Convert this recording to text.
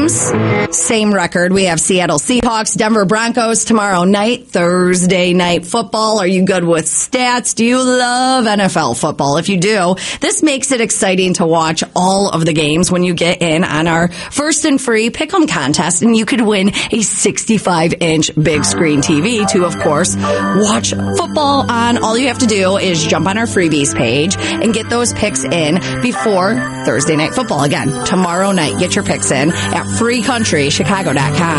games, same record. We have Seattle Seahawks, Denver Broncos tomorrow night, Thursday night football. Are you good with stats? Do you love NFL football? If you do, this makes it exciting to watch all of the games when you get in on our first and free pick'em contest, and you could win a 65-inch big screen TV to, of course, watch football on. All you have to do is jump on our freebies page and get those picks in before Thursday night football. Again, tomorrow night, get your picks in at freecountrychicago.com.